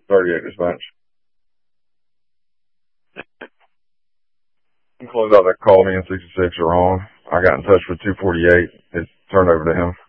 38 dispatch. Close out that call. Me and 66 are on. I got in touch with 248. It's turned over to him.